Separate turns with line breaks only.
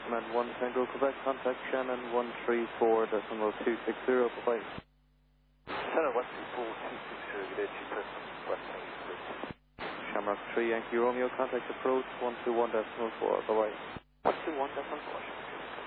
Command 1 Tango Quebec, contact Shannon 134.260, bye-bye.
Shannon 134.260, good day, Chief Person, West Tango, please.
Shamrock 3 Yankee Romeo, contact approach 121.4, bye-bye.
121.4.